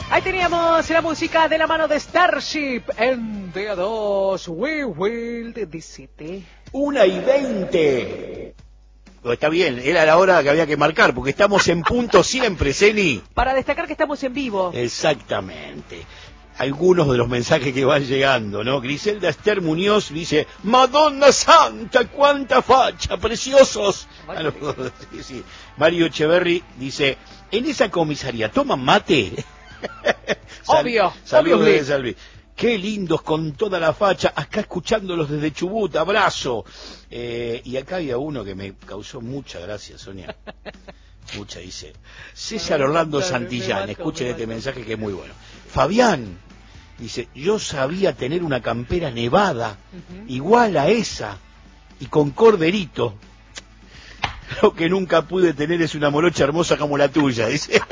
Ahí teníamos la música de la mano de Starship en DA2 We Will the City. 1:20. Está bien, era la hora que había que marcar, porque estamos en punto siempre, Ceni. Para destacar que estamos en vivo. Exactamente. Algunos de los mensajes que van llegando, ¿no? Griselda Esther Muñoz dice: Madonna Santa, cuánta facha, preciosos. Sí, sí. Mario Echeverry dice: en esa comisaría toman mate. Obvio, saludos obvio. de Salvi. Qué lindos con toda la facha, acá escuchándolos desde Chubut, abrazo. Y acá había uno que me causó mucha gracia, Sonia. Mucha, dice César Orlando Santillán, escuchen este mensaje que es muy bueno. Fabián dice: yo sabía tener una campera nevada, igual a esa, y con corderito. Lo que nunca pude tener es una morocha hermosa como la tuya, dice.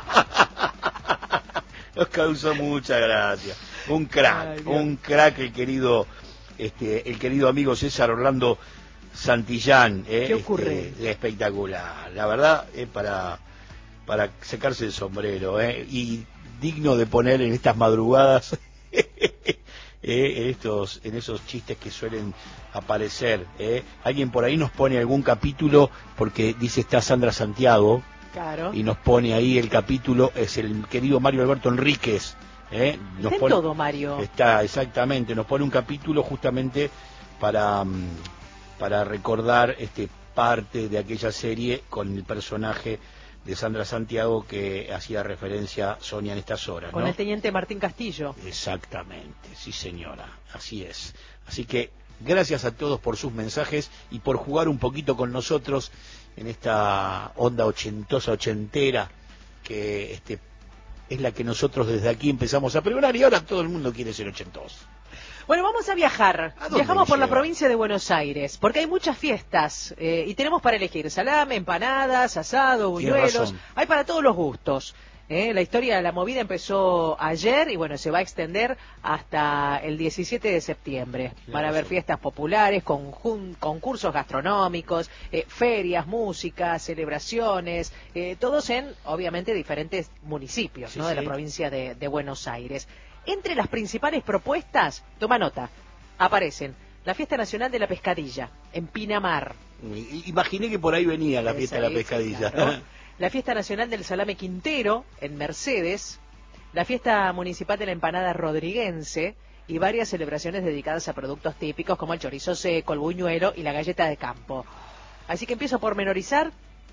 Nos causó mucha gracia. Un crack el querido amigo César Orlando Santillán. ¿Qué ocurre? Espectacular. La verdad es para secarse el sombrero, y digno de poner en estas madrugadas en esos chistes que suelen aparecer. Alguien por ahí nos pone algún capítulo, porque dice está Sandra Santiago. Claro. Y nos pone ahí el capítulo, es el querido Mario Alberto Enríquez. Nos está pone, en todo, Mario. Está, exactamente, nos pone un capítulo justamente para recordar parte de aquella serie con el personaje de Sandra Santiago que hacía referencia Sonia en estas horas, con ¿no? el teniente Martín Castillo. Exactamente, sí señora, así es. Así que gracias a todos por sus mensajes y por jugar un poquito con nosotros en esta onda ochentera que es la que nosotros desde aquí empezamos a pregonar, y ahora todo el mundo quiere ser ochentoso. Bueno, vamos a viajar. Viajamos por la provincia de Buenos Aires, porque hay muchas fiestas y tenemos para elegir salame, empanadas, asado, buñuelos. Hay para todos los gustos. La historia de la movida empezó ayer y bueno, se va a extender hasta el 17 de septiembre. Van a haber fiestas populares, concursos gastronómicos, ferias, música, celebraciones, todos en, obviamente, diferentes municipios, ¿no? De la provincia de Buenos Aires. Entre las principales propuestas, toma nota, aparecen la Fiesta Nacional de la Pescadilla, en Pinamar. Imaginé que por ahí venía la Fiesta de la Pescadilla. Claro. La Fiesta Nacional del Salame Quintero, en Mercedes, la Fiesta Municipal de la Empanada Rodriguense y varias celebraciones dedicadas a productos típicos como el chorizo seco, el buñuelo y la galleta de campo. Así que empiezo a pormenorizar.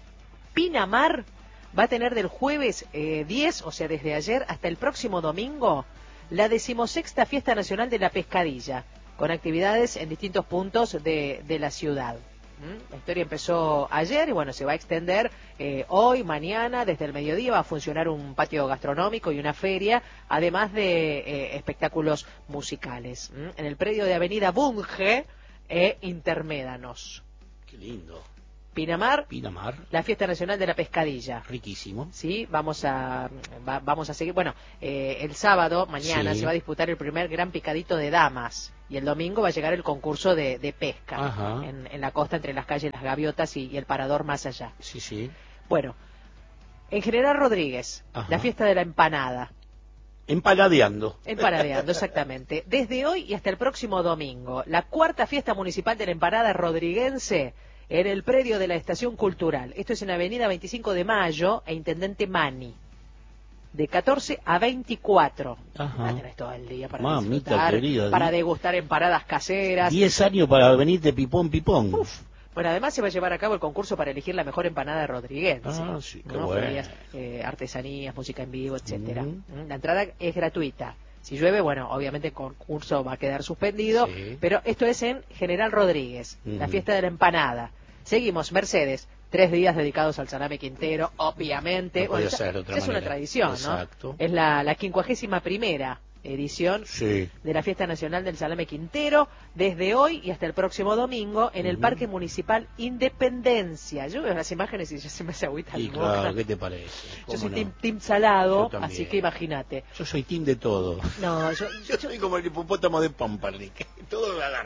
Pinamar va a tener del jueves 10, o sea, desde ayer hasta el próximo domingo, la 16ª Fiesta Nacional de la Pescadilla, con actividades en distintos puntos de la ciudad. La historia empezó ayer y bueno, se va a extender hoy, mañana, desde el mediodía va a funcionar un patio gastronómico y una feria, además de espectáculos musicales. En el predio de Avenida Bunge e Intermédanos. Qué lindo. Pinamar, la Fiesta Nacional de la Pescadilla. Riquísimo. Sí, vamos a seguir. Bueno, el sábado, mañana, se va a disputar el primer gran picadito de damas. Y el domingo va a llegar el concurso de pesca en la costa, entre las calles Las Gaviotas y el Parador más allá. Sí, sí. Bueno, en General Rodríguez, la fiesta de la empanada. Empanadeando, exactamente. Desde hoy y hasta el próximo domingo, la 4ª Fiesta Municipal de la Empanada Rodriguense en el predio de la Estación Cultural. Esto es en Avenida 25 de Mayo e Intendente Mani. De 14 a 24. Tenés todo el día para disfrutar, querida, para degustar empanadas caseras. 10 años para venir de pipón. Uf. Bueno, además se va a llevar a cabo el concurso para elegir la mejor empanada de Rodriguense. Sí, qué ¿no? bueno. Ferias, artesanías, música en vivo, etcétera. La entrada es gratuita. Si llueve, bueno, obviamente el concurso va a quedar suspendido, pero esto es en General Rodríguez, la fiesta de la empanada. Seguimos, Mercedes, 3 días dedicados al salame Quintero, obviamente. No podía ser de otra es manera. Una tradición, exacto, ¿no? Es la 51ª edición Sí. de la Fiesta Nacional del Salame Quintero, desde hoy y hasta el próximo domingo, en el Parque Municipal Independencia. Yo veo las imágenes y ya se me hace agüita Y la boca. claro, ¿qué te parece? Yo soy ¿Cómo no? team salado, Yo también. así que imagínate. Yo soy team de todo. No, Yo soy como el hipopótamo de Pampernick. Todo lo agarro.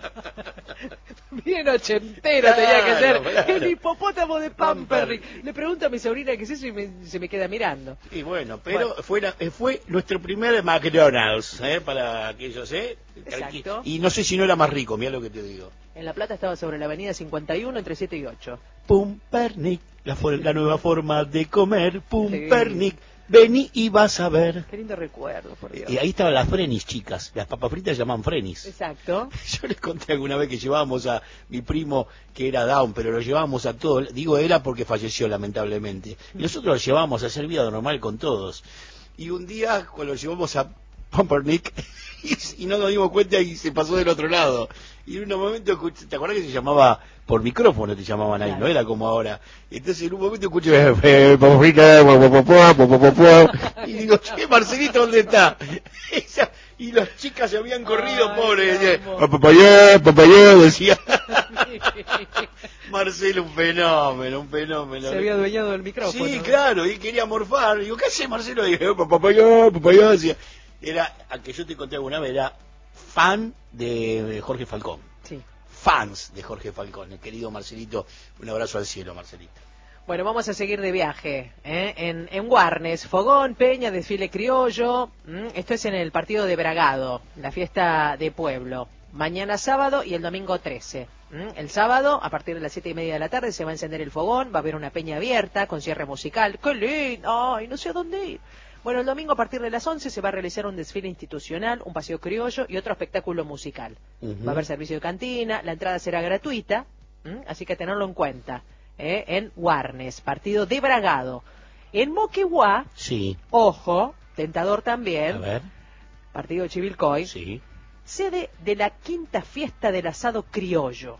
bien ochentero tenía que ser. Claro. El hipopótamo de Pampernick. Le pregunto a mi sobrina qué es eso y se me queda mirando. Y bueno, pero fue nuestro primer McDonald's, para aquellos, Exacto. Y no sé si no era más rico, mira lo que te digo. En La Plata estaba sobre la avenida 51 entre 7 y 8. Pumpernick, la nueva forma de comer. Pumpernick, vení y vas a ver. Qué lindo recuerdo, por Dios. Y ahí estaban las frenis, chicas. Las papas fritas se llaman frenis. Exacto. Yo les conté alguna vez que llevábamos a mi primo, que era Down, pero lo llevábamos a todos. Digo, era porque falleció, lamentablemente. Y nosotros lo llevábamos a hacer vida normal con todos. Y un día, cuando lo llevamos a Pumpernick, y no nos dimos cuenta y se pasó del otro lado. Y en un momento, ¿te acuerdas que se llamaba por micrófono? Te llamaban ahí, Claro. no era como ahora. Entonces en un momento escuché y digo, che, Marcelito, ¿dónde está? Y las chicas se habían corrido, Ay, pobres. mi Papayá, decía. Marcelo, un fenómeno. Se había adueñado del micrófono. Sí, claro, y quería morfar. Digo, ¿qué hace Marcelo? Digo, papayá, decía. Era, a que yo te conté alguna vez, era fan de Jorge Falcón. Sí. Fans de Jorge Falcón. El querido Marcelito, un abrazo al cielo, Marcelito. Bueno, vamos a seguir de viaje, en Warnes, fogón, peña, desfile criollo. Esto es en el partido de Bragado, la fiesta de pueblo. Mañana sábado y el domingo 13. El sábado, a partir de las 7:30 de la tarde, se va a encender el fogón, va a haber una peña abierta con cierre musical. ¡Qué lindo! ¡Ay, no sé a dónde ir! Bueno, el domingo a partir de las 11 se va a realizar un desfile institucional, un paseo criollo y otro espectáculo musical. Va a haber servicio de cantina, la entrada será gratuita, así que tenerlo en cuenta. En Warnes, partido de Bragado. En Moquegua, Sí. ojo, tentador A también, ver. partido de Chivilcoy, Sí. sede de la quinta fiesta del asado criollo.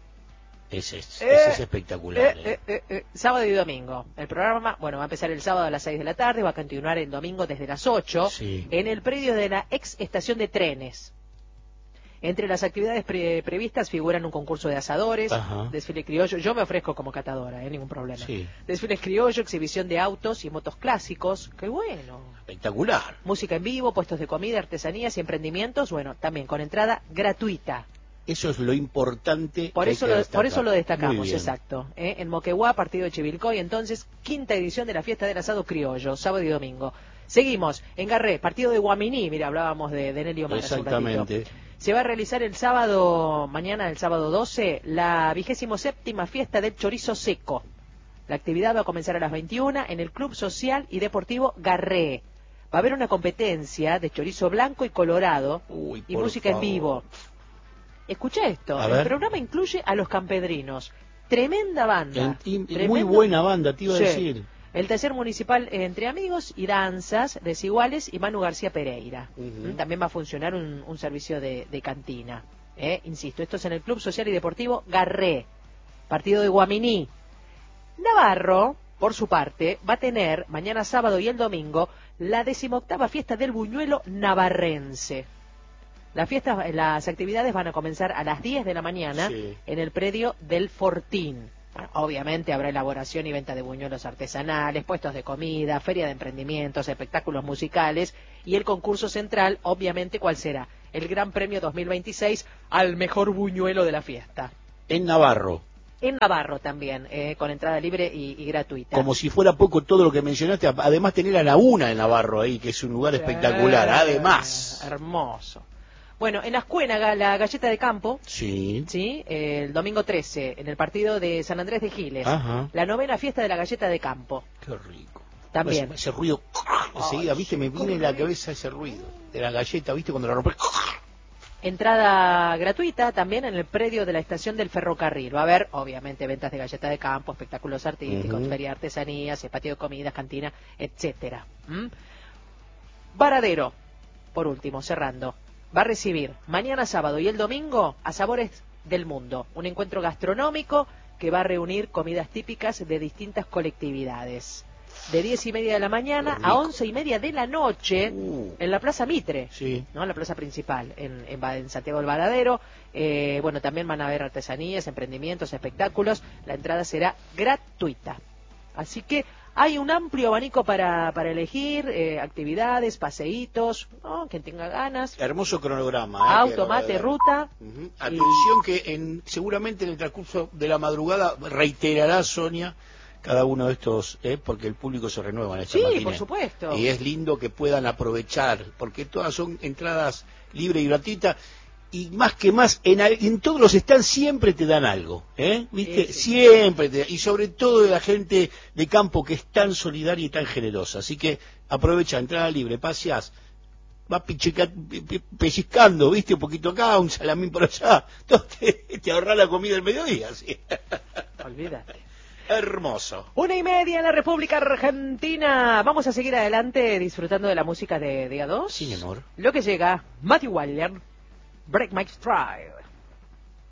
Ese es espectacular. Sábado y domingo. El programa, bueno, va a empezar el sábado a las 6 de la tarde, va a continuar el domingo desde las 8, Sí. en el predio de la ex estación de trenes. Entre las actividades previstas figuran un concurso de asadores, Ajá. desfile criollo, yo me ofrezco como catadora, ningún problema. Sí. Desfiles criollo, exhibición de autos y motos clásicos, qué bueno. Espectacular. Música en vivo, puestos de comida, artesanías y emprendimientos, bueno, también con entrada gratuita. Eso es lo importante. Por que eso, hay que por eso destacar. lo Muy destacamos, bien. exacto. En Moquegua, partido de Chivilcoy, entonces, quinta edición de la fiesta del asado criollo, sábado y domingo. Seguimos, en Garré, partido de Guaminí, mira, hablábamos de Nelly Omar hace un ratito. Exactamente. Se va a realizar el sábado, mañana el sábado 12, la 27ª fiesta del chorizo seco. La actividad va a comenzar a las 21 en el Club Social y Deportivo Garré. Va a haber una competencia de chorizo blanco y colorado Uy, y por música en favor. vivo. Escucha esto, A el ver. programa incluye a Los Campedrinos. Tremenda banda. Muy Tremendo- buena banda, te iba Sí. a decir. El taller municipal Entre Amigos y Danzas Desiguales y Manu García Pereira. Ujú. También va a funcionar un servicio de cantina. Insisto, esto es en el Club Social y Deportivo Garré, partido de Guaminí. Navarro, por su parte, va a tener mañana sábado y el domingo la 18ª fiesta del buñuelo navarrense. Las actividades van a comenzar a las 10 de la mañana Sí. en el predio del Fortín. Bueno, obviamente habrá elaboración y venta de buñuelos artesanales, puestos de comida, feria de emprendimientos, espectáculos musicales y el concurso central, obviamente, ¿cuál será? El Gran Premio 2026 al mejor buñuelo de la fiesta. En Navarro. En Navarro también, con entrada libre y gratuita. Como si fuera poco todo lo que mencionaste. Además tener a Laguna en Navarro ahí, que es un lugar espectacular. Además. Hermoso. Bueno, en Ascuénaga, la galleta de campo, Sí. ¿sí? El domingo 13, en el partido de San Andrés de Giles. Ajá. La 9ª fiesta de la galleta de campo. Qué rico. También. Ese ruido. Enseguida, viste, me viene en la cabeza ese ruido. De la galleta, viste, cuando la rompes. Entrada gratuita también en el predio de la estación del ferrocarril. Va a haber, obviamente, ventas de galleta de campo, espectáculos artísticos, Ujú. feria de artesanías, patio de comidas, cantina, etcétera. Varadero, por último, cerrando, va a recibir mañana sábado y el domingo a Sabores del Mundo, un encuentro gastronómico que va a reunir comidas típicas de distintas colectividades. de 10:30 de la mañana a 11:30 de la noche en la Plaza Mitre, Sí. ¿no? En la plaza principal, en Santiago del Varadero. Bueno, también van a haber artesanías, emprendimientos, espectáculos. La entrada será gratuita. Así que hay un amplio abanico para elegir, actividades, paseitos, ¿no? Quien tenga ganas. Hermoso cronograma. Auto, mate, ruta. Atención que seguramente en el transcurso de la madrugada reiterará Sonia cada uno de estos, porque el público se renueva en esta Sí, matiné. por supuesto. Y es lindo que puedan aprovechar, porque todas son entradas libres y gratuitas. Y más que más, en todos los stands siempre te dan algo, ¿viste? Sí. Siempre y sobre todo de la gente de campo que es tan solidaria y tan generosa. Así que aprovecha, entrada libre, paseás, va pellizcando, ¿viste? Un poquito acá, un salamín por allá, te ahorrás la comida del mediodía, ¿sí? Olvídate. Hermoso. 1:30 en la República Argentina. Vamos a seguir adelante disfrutando de la música de A2. Sí, mi amor. Lo que llega, Matthew Wilder, Break My Stride.